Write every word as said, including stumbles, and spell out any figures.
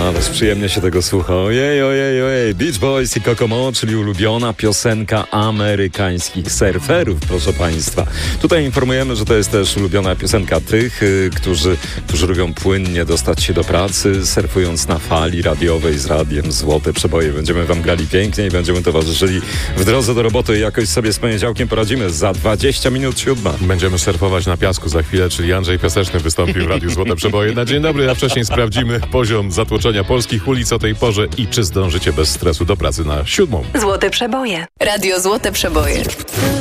Ależ przyjemnie się tego słucha. Ojej, ojej, ojej. Beach Boys i Kokomo, czyli ulubiona piosenka amerykańskich surferów, proszę państwa. Tutaj informujemy, że to jest też ulubiona piosenka tych, y, którzy, którzy lubią płynnie dostać się do pracy, surfując na fali radiowej z radiem Złote Przeboje. Będziemy wam grali pięknie i będziemy towarzyszyli w drodze do roboty. Jakoś sobie z poniedziałkiem poradzimy. Za dwadzieścia minut siódma. Będziemy surfować na piasku za chwilę, czyli Andrzej Piaseczny wystąpi w Radiu Złote Przeboje. Na dzień dobry, a wcześniej sprawdzimy poziom zatłoczenia polskich ulic o tej porze i czy zdążycie bez stresu do pracy na siódmą. Złote Przeboje. Radio Złote Przeboje.